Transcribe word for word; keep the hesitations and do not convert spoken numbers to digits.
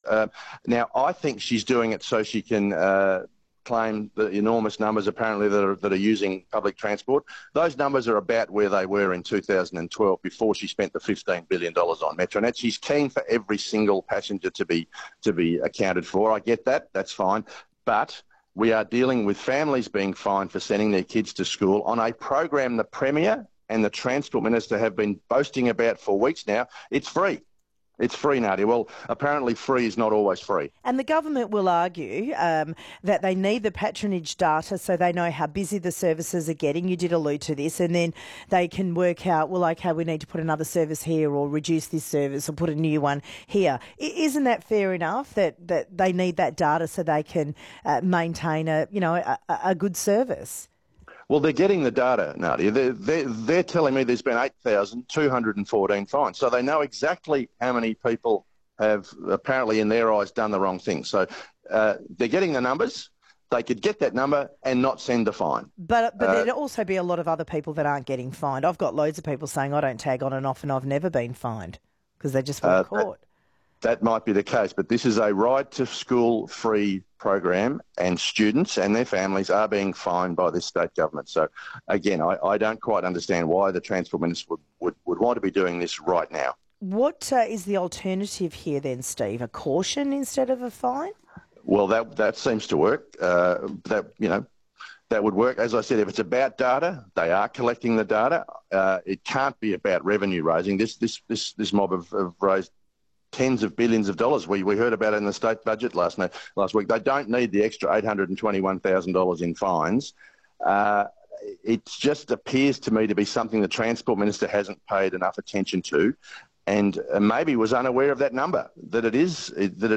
Uh, now, I think she's doing it so she can uh, claim the enormous numbers apparently that are, that are using public transport. Those numbers are about where they were in two thousand twelve before she spent the fifteen billion dollars on Metronet. She's keen for every single passenger to be to be accounted for. I get that. That's fine. But we are dealing with families being fined for sending their kids to school on a program the Premier and the Transport Minister have been boasting about for weeks now. It's free. It's free, Nadia. Well, apparently free is not always free. And the government will argue um, that they need the patronage data so they know how busy the services are getting. You did allude to this. And then they can work out, well, OK, we need to put another service here or reduce this service or put a new one here. I- isn't that fair enough that, that they need that data so they can uh, maintain a, you know, a, a good service? Well, they're getting the data, Nadia. They're, they're, they're telling me there's been eight thousand two hundred fourteen fines. So they know exactly how many people have apparently, in their eyes, done the wrong thing. So uh, they're getting the numbers. They could get that number and not send a fine. But but uh, there'd also be a lot of other people that aren't getting fined. I've got loads of people saying I don't tag on and off and I've never been fined because they just weren't uh, caught. That, that might be the case, but this is a ride-to-school free program and students and their families are being fined by this state government. So, again, I, I don't quite understand why the Transport Minister would, would, would want to be doing this right now. What uh, is the alternative here then, Steve? A caution instead of a fine? Well, that that seems to work. Uh, that, you know, that would work. As I said, if it's about data, they are collecting the data. Uh, it can't be about revenue raising. This this this this mob have, have raised tens of billions of dollars. We we heard about it in the state budget last night, last week. They don't need the extra eight hundred twenty-one thousand dollars in fines. Uh, it just appears to me to be something the Transport Minister hasn't paid enough attention to, and maybe was unaware of that number, that it is that it